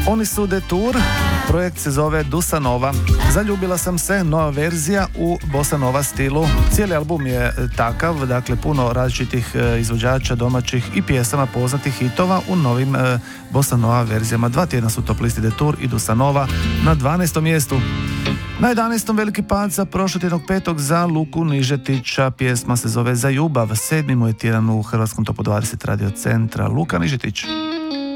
Oni su de Tour, projekt se zove Dusa Nova. Zaljubila sam se, nova verzija u bossa nova stilu. Cijeli album je takav, dakle puno različitih izvođača domaćih i pjesama poznatih hitova u novim bossa nova verzijama. 2 tjedna su top listi de Tour i Dusa Nova na 12. mjestu. Na 11. veliki pad za prošlotjednog 5. za Luku Nižetića, pjesma se zove Za ljubav, 7. mu je tjedan u hrvatskom topu 20 radio centra. Luka Nižetić.